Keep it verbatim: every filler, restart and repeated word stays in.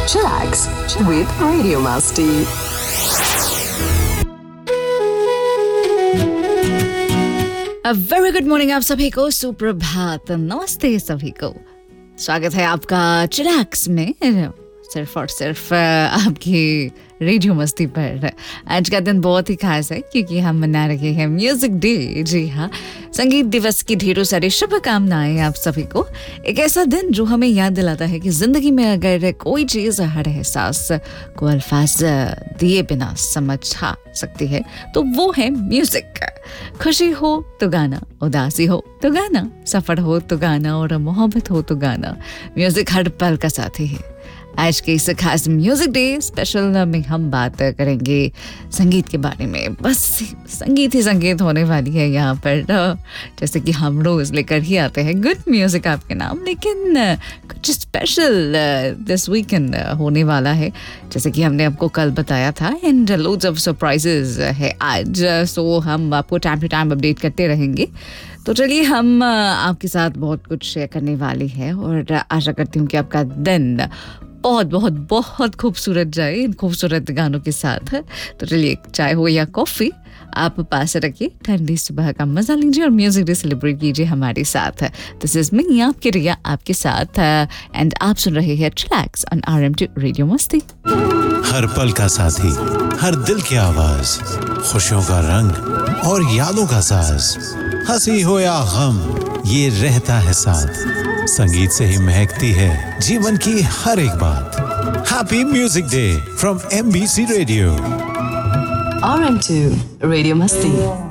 Chillax with Radio Masti. A very good morning आप सभी को, सुप्रभात, नमस्ते सभी को। स्वागत है आपका चिलैक्स में, सिर्फ और सिर्फ आपकी रेडियो मस्ती पर। आज का दिन बहुत ही खास है क्योंकि हम मना रहे हैं म्यूजिक डे। जी हाँ, संगीत दिवस की ढेरों सारी शुभकामनाएं आप सभी को। एक ऐसा दिन जो हमें याद दिलाता है कि जिंदगी में अगर कोई चीज़ हर एहसास को अल्फाज दिए बिना समझ आ सकती है तो वो है म्यूजिक। खुशी हो तो गाना, उदासी हो तो गाना, सफर हो तो गाना और मोहब्बत हो तो गाना। म्यूजिक हर पल का साथी है। आज के इस खास म्यूजिक डे स्पेशल में हम बात करेंगे संगीत के बारे में। बस संगीत ही संगीत होने वाली है यहाँ पर, जैसे कि हम रोज लेकर ही आते हैं गुड म्यूजिक आपके नाम, लेकिन कुछ स्पेशल दिस वीकेंड होने वाला है, जैसे कि हमने आपको कल बताया था। एंड लोड्स ऑफ सरप्राइजेज है आज, सो हम आपको टाइम टू टाइम अपडेट करते रहेंगे। तो चलिए, हम आपके साथ बहुत कुछ शेयर करने वाली है और आशा करती हूँ कि आपका दिन बहुत बहुत बहुत खूबसूरत जाए इन खूबसूरत गानों के साथ। तो चलिए, चाय हो या कॉफ़ी आप पास रखिए, ठंडी सुबह का मजा लीजिए और म्यूजिक डे सेलिब्रेट कीजिए हमारे साथ। दिस इज मी, आपके रिया आपके साथ, एंड आप सुन रहे हैं chillax on R M to radio मस्ती। हर पल का साथी, हर दिल की आवाज, खुशियों का रंग और यादों का साज, हंसी हो या गम ये रहता है साथ। संगीत से ही महकती है जीवन की हर एक बात। Happy music day from M B C radio. R M two Radio Masti.